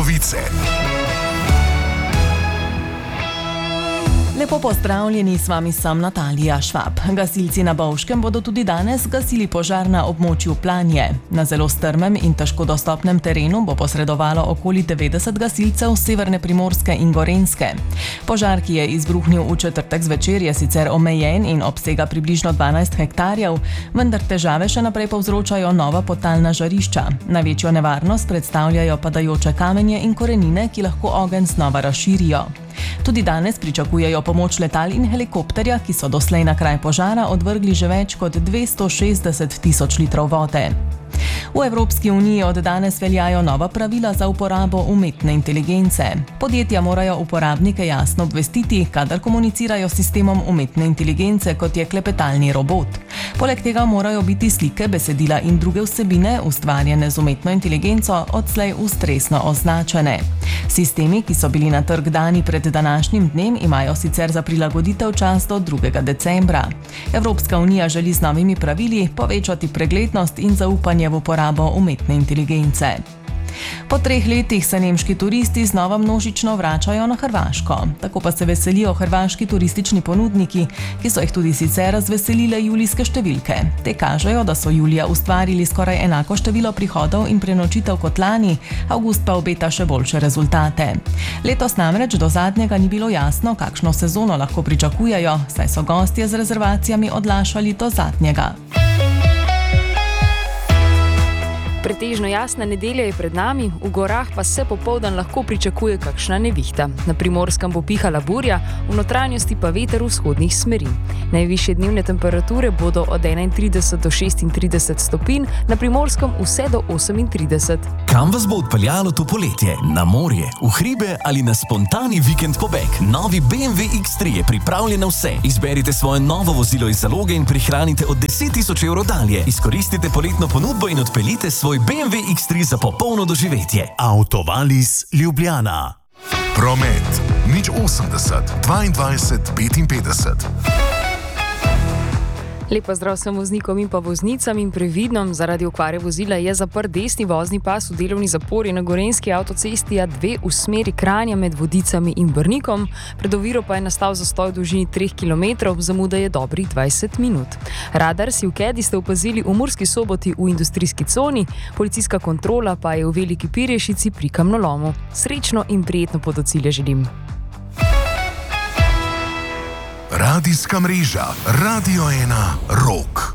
novice. Lepo pozdravljeni, s vami sem Natalija Švab. Gasilci na Bovškem bodo tudi danes gasili požar na območju Planje. Na zelo strmem in težko dostopnem terenu bo posredovalo okoli 90 gasilcev severne Primorske in Gorenjske. Požar, ki je izbruhnil v četrtek zvečer, je sicer omejen in obsega približno 12 hektarjev, vendar težave še naprej povzročajo nova podtalna žarišča. Največjo nevarnost predstavljajo padajoče kamenje in korenine, ki lahko ogenj znova razširijo. Tudi danes pričakujejo pomoč letal in helikopterja, ki so doslej na kraj požara odvrgli že več kot 260 tisoč litrov vode. V Evropski uniji od danes veljajo nova pravila za uporabo umetne inteligence. Podjetja morajo uporabnike jasno obvestiti, kadar komunicirajo s sistemom umetne inteligence, kot je klepetalni robot. Poleg tega morajo biti slike, besedila in druge vsebine, ustvarjene z umetno inteligenco, odslej ustrezno označene. Sistemi, ki so bili na trg dani pred današnjim dnem, imajo sicer za prilagoditev čas do 2. decembra. Evropska unija želi z novimi pravili povečati preglednost in zaupanje v uporabo umetne inteligence. Po 3 letih se nemški turisti znova množično vračajo na Hrvaško. Tako pa se veselijo hrvaški turistični ponudniki, ki so jih tudi sicer razveselile julijske številke. Te kažejo, da so julija ustvarili skoraj enako število prihodov in prenočitev kot lani, avgust pa obeta še boljše rezultate. Letos namreč do zadnjega ni bilo jasno, kakšno sezono lahko pričakujejo, saj so gostje z rezervacijami odlašali do zadnjega. Pretežno jasna nedelja je pred nami, v gorah pa se popoldan lahko pričakuje kakšna nevihta. Na Primorskem bo pihala burja, v notranjosti pa veter vzhodnih smeri. Najvišje dnevne temperature bodo od 31 do 36 stopinj, na Primorskem vse do 38. Kam vas bo odpeljalo to poletje? Na morje, v hribe ali na spontani vikend pobeg? Novi BMW X3 je pripravljen na vse. Izberite svoje novo vozilo iz zaloge in prihranite od 10.000 evrov dalje. Izkoristite poletno ponudbo in odpeljite svoj BMW X3 za popolno doživetje. Autovalis Ljubljana. Promet 080 22 55. Lep pozdrav vsem voznikom in pa voznicam in previdnom. Zaradi okvare vozila je zaprt desni vozni pas v delovni zapori na Gorenjski avtocesti A2 v smeri Kranja med Vodicami in Brnikom. Pred oviro pa je nastal zastoj v dolžini 3 km, zamuda je dobrih 20 minut. Radar si v Kedi ste opazili v Murski Soboti v industrijski coni, policijska kontrola pa je v Veliki Pirešici pri kamnolomu. Srečno in prijetno pot do cilja želim. Radijska mreža Radio 1 Rock.